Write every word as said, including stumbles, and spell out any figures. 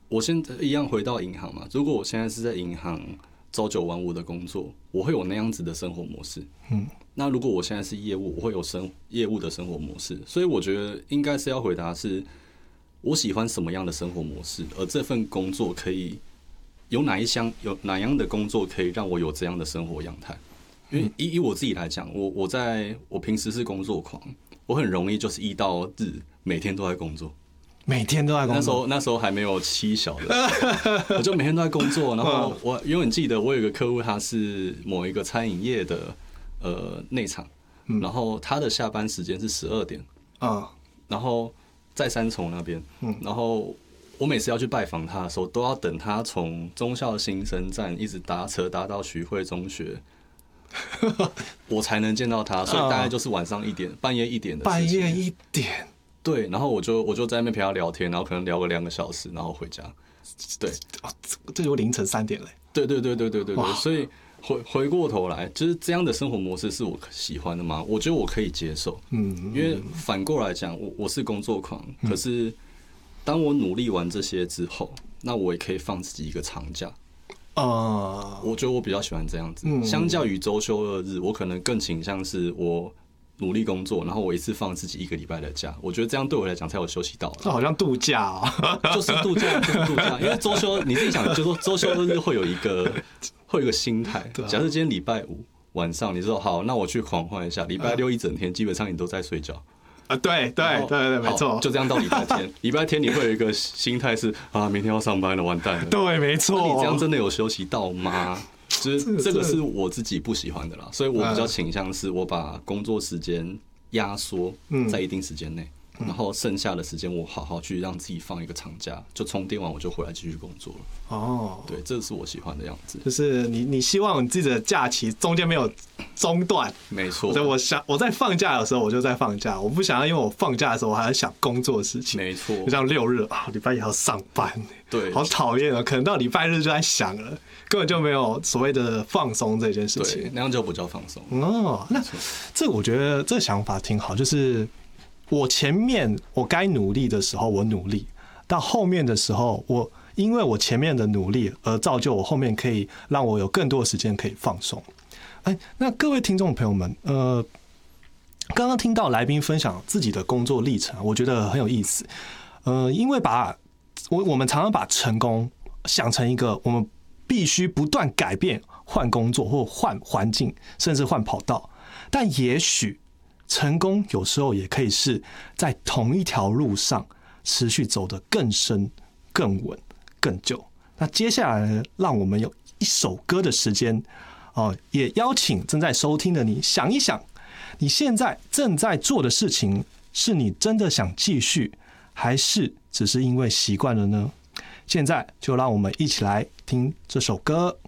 我现在一样回到银行嘛，如果我现在是在银行朝九晚五的工作，我会有那样子的生活模式。嗯，那如果我现在是业务，我会有生业务的生活模式。所以我觉得应该是要回答是，我喜欢什么样的生活模式，而这份工作可以有哪一项有哪样的工作可以让我有这样的生活样态。因为以以我自己来讲，我我在我平时是工作狂，我很容易就是一到日每天都在工作。 每天都在工作， 那时候那时候还没有妻小的，我就每天都在工作。然后我永远记得，我有一个客户，他是某一个餐饮业的呃内场，然后他的下班时间是十二点啊，然后在三重那边，然后我每次要去拜访他的时候，都要等他从忠孝新生站一直搭车搭到徐汇中学，我才能见到他。所以大概就是晚上一点、半夜一点的事情。 半夜一点。 对，然后我就我就在那边陪他聊天，然后可能聊个两个小时，然后回家。对， 哦，这就凌晨三点了。 对对对对对对对，所以回回过头来，就是这样的生活模式是我喜欢的吗？我觉得我可以接受。嗯，因为反过来讲，我我是工作狂，可是当我努力完这些之后，那我也可以放自己一个长假。啊，我觉得我比较喜欢这样子。相较于周休二日，我可能更倾向是我努力工作，然后我一次放自己一个礼拜的假，我觉得这样对我来讲才有休息到。 这好像度假啊， 就是度假，就是度假。因为周休，你自己想，就是说周休二日会有一个会有一个心态。假设今天礼拜五晚上，你说好，那我去狂欢一下。礼拜六一整天基本上你都在睡觉。 啊，对对对对，没错， 就这样到礼拜天。礼拜天你会有一个心态是啊，明天要上班了，完蛋了。 对，没错。 你这样真的有休息到吗？就是这个是我自己不喜欢的啦，所以我比较倾向是我把工作时间压缩在一定时间内，然后剩下的时间我好好去让自己放一个长假，就充电完我就回来继续工作了。哦，对，这是我喜欢的样子。 就是你你希望你自己的假期中间没有中断， 没错。 所以我想我在放假的时候我就在放假，我不想要因为我放假的时候我还在想工作的事情。 没错。 就像六日啊，礼拜一还要上班， 对， 好讨厌啊！可能到礼拜日就在想了，根本就没有所谓的放松这件事情。 对，那样就不叫放松。 哦，那这我觉得这想法挺好，就是我前面我该努力的时候我努力，到后面的时候我因为我前面的努力而造就我后面可以让我有更多的时间可以放松。哎，那各位听众朋友们，呃，刚刚听到来宾分享自己的工作历程，我觉得很有意思。呃，因为把我我们常常把成功想成一个我们必须不断改变、换工作或换环境，甚至换跑道。但也许成功有时候也可以是在同一条路上持续走得更深、更稳、更久。那接下来呢，让我们有一首歌的时间哦，也邀请正在收听的你想一想，你现在正在做的事情是你真的想继续，还是只是因为习惯了呢？现在就让我们一起来听这首歌。